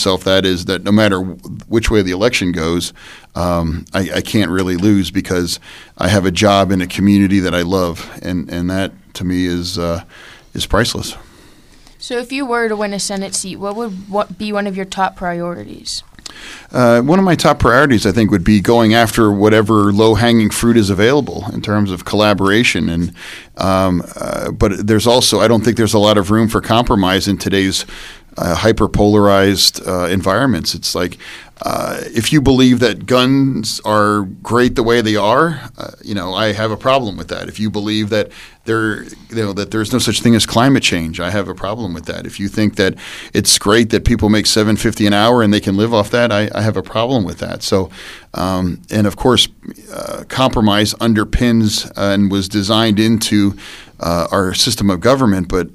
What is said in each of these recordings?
itself that is that no matter which way the election goes, I can't really lose because I have a job in a community that I love, and that to me is priceless. So if you were to win a Senate seat, what would be one of your top priorities? One of my top priorities, I think, would be going after whatever low-hanging fruit is available in terms of collaboration. And but there's also, I don't think there's a lot of room for compromise in today's hyper-polarized environments. It's like if you believe that guns are great the way they are, I have a problem with that. If you believe that that there's no such thing as climate change, I have a problem with that. If you think that it's great that people make $7.50 an hour and they can live off that, I have a problem with that. So, and of course, compromise underpins and was designed into our system of government, but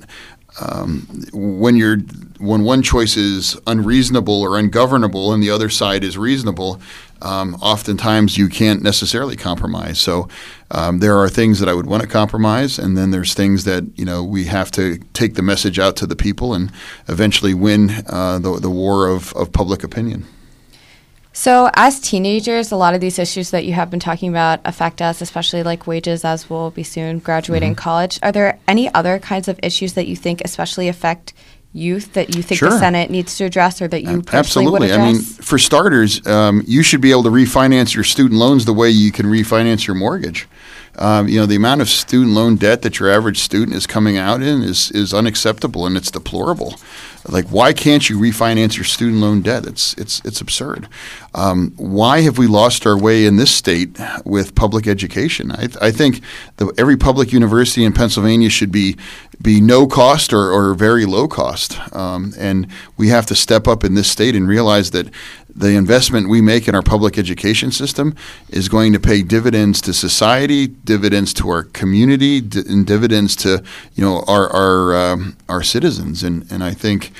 when one choice is unreasonable or ungovernable and the other side is reasonable, oftentimes you can't necessarily compromise. So there are things that I would want to compromise, and then there's things that we have to take the message out to the people and eventually win the war of public opinion. So as teenagers, a lot of these issues that you have been talking about affect us, especially like wages, as we'll be soon graduating college. Are there any other kinds of issues that you think especially affect youth that you think the Senate needs to address or that you personally would address? I mean, for starters, you should be able to refinance your student loans the way you can refinance your mortgage. The amount of student loan debt that your average student is coming out in is unacceptable, and it's deplorable. Like, why can't you refinance your student loan debt? It's absurd. Why have we lost our way in this state with public education? I think every public university in Pennsylvania should be no cost or very low cost. And we have to step up in this state and realize that the investment we make in our public education system is going to pay dividends to society, dividends to our community, and dividends to our citizens. And I think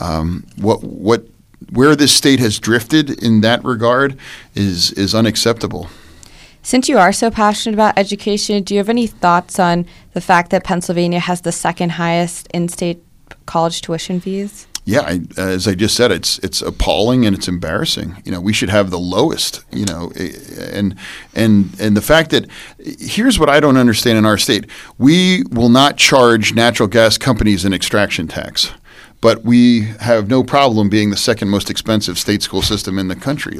where this state has drifted in that regard is unacceptable. Since you are so passionate about education, do you have any thoughts on the fact that Pennsylvania has the second highest in-state college tuition fees? Yeah, as I just said, it's appalling and it's embarrassing. We should have the lowest. And the fact that here's what I don't understand in our state: we will not charge natural gas companies an extraction tax, but we have no problem being the second most expensive state school system in the country.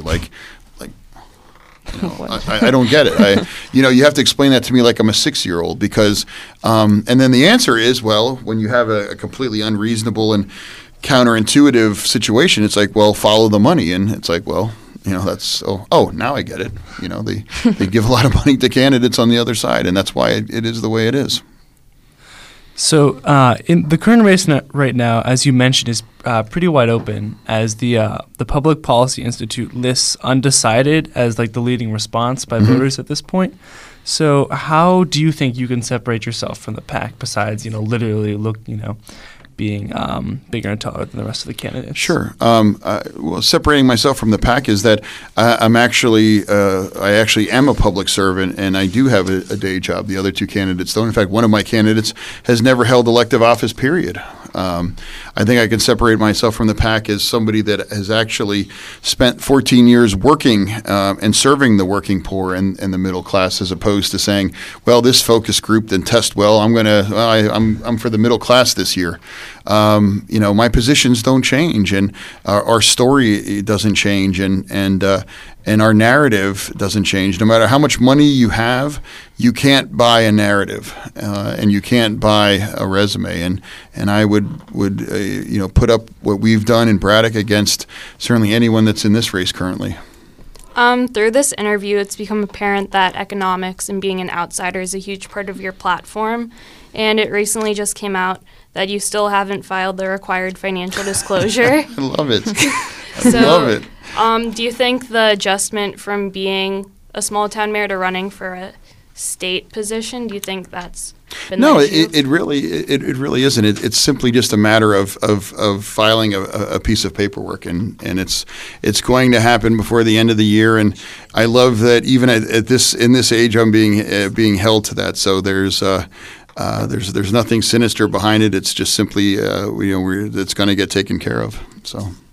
I don't get it. You have to explain that to me like I'm a 6-year-old because, and then the answer is, well, when you have a completely unreasonable and counterintuitive situation, it's like, well, follow the money, and it's like, well, that's now I get it. They give a lot of money to candidates on the other side, and that's why it is the way it is. So in the current race right now, as you mentioned, is pretty wide open, as the Public Policy Institute lists undecided as like the leading response by voters at this point. So how do you think you can separate yourself from the pack besides literally being bigger and taller than the rest of the candidates? Sure. Well, separating myself from the pack is that I actually am a public servant, and I do have a day job. The other two candidates don't. In fact, one of my candidates has never held elective office, period. I think I can separate myself from the pack as somebody that has actually spent 14 years working and serving the working poor and the middle class, as opposed to saying, well, this focus group didn't test well. I'm for the middle class this year. My positions don't change, and our story doesn't change, and our narrative doesn't change. No matter how much money you have, you can't buy a narrative, and you can't buy a resume. And I would put up what we've done in Braddock against certainly anyone that's in this race currently. Through this interview, it's become apparent that economics and being an outsider is a huge part of your platform. And it recently just came out that you still haven't filed the required financial disclosure. I love it. I love it. Do you think the adjustment from being a small town mayor to running for a state position, do you think that's been No, the issue? it really isn't. It's simply just a matter of filing a piece of paperwork, and it's going to happen before the end of the year. And I love that even in this age, I'm being held to that. So there's nothing sinister behind it. It's just simply it's going to get taken care of. So.